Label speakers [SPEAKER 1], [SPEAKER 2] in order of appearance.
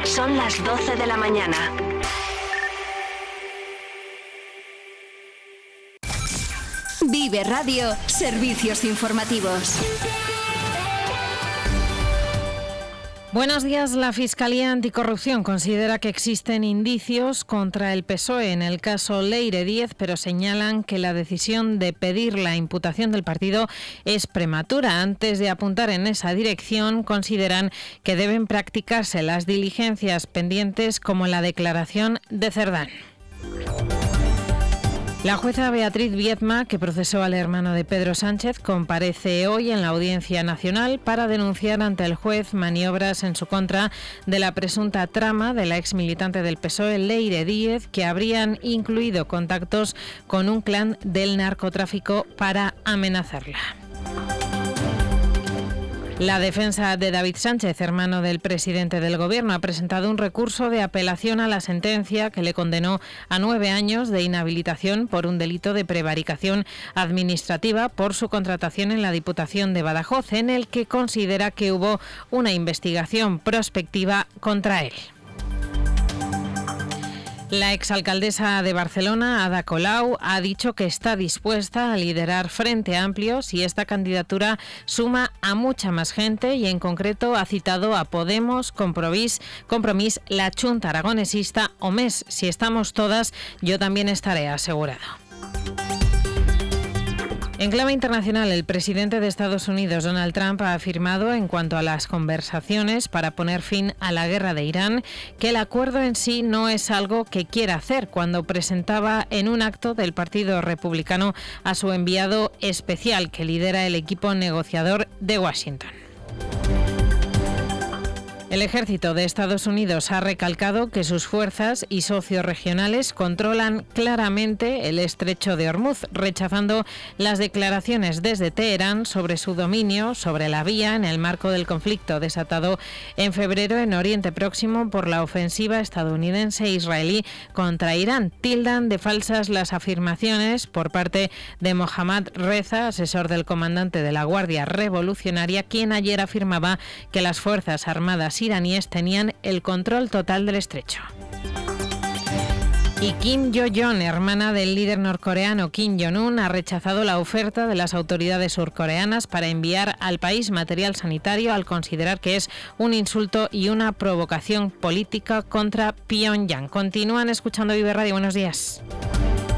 [SPEAKER 1] Son las 12 de la mañana. Vive Radio, servicios informativos.
[SPEAKER 2] Buenos días. La Fiscalía Anticorrupción considera que existen indicios contra el PSOE en el caso Leire Díez, pero señalan que la decisión de pedir la imputación del partido es prematura. Antes de apuntar en esa dirección, consideran que deben practicarse las diligencias pendientes como la declaración de Cerdán. La jueza Beatriz Viedma, que procesó al hermano de Pedro Sánchez, comparece hoy en la Audiencia Nacional para denunciar ante el juez maniobras en su contra de la presunta trama de la exmilitante del PSOE, Leire Díez, que habrían incluido contactos con un clan del narcotráfico para amenazarla. La defensa de David Sánchez, hermano del presidente del Gobierno, ha presentado un recurso de apelación a la sentencia que le condenó a 9 años de inhabilitación por un delito de prevaricación administrativa por su contratación en la Diputación de Badajoz, en el que considera que hubo una investigación prospectiva contra él. La exalcaldesa de Barcelona, Ada Colau, ha dicho que está dispuesta a liderar Frente Amplio si esta candidatura suma a mucha más gente y en concreto ha citado a Podemos, Compromís, la Chunta Aragonesista o MES. Si estamos todas, yo también estaré, asegurado. En clave internacional, el presidente de Estados Unidos, Donald Trump, ha afirmado en cuanto a las conversaciones para poner fin a la guerra de Irán que el acuerdo en sí no es algo que quiera hacer, cuando presentaba en un acto del Partido Republicano a su enviado especial que lidera el equipo negociador de Washington. El ejército de Estados Unidos ha recalcado que sus fuerzas y socios regionales controlan claramente el estrecho de Hormuz, rechazando las declaraciones desde Teherán sobre su dominio sobre la vía en el marco del conflicto desatado en febrero en Oriente Próximo por la ofensiva estadounidense e israelí contra Irán. Tildan de falsas las afirmaciones por parte de Mohammad Reza, asesor del comandante de la Guardia Revolucionaria, quien ayer afirmaba que las fuerzas armadas iraníes tenían el control total del estrecho. Y Kim Yo-jong, hermana del líder norcoreano Kim Jong-un, ha rechazado la oferta de las autoridades surcoreanas para enviar al país material sanitario al considerar que es un insulto y una provocación política contra Pyongyang. Continúan escuchando Vive Radio. Buenos días.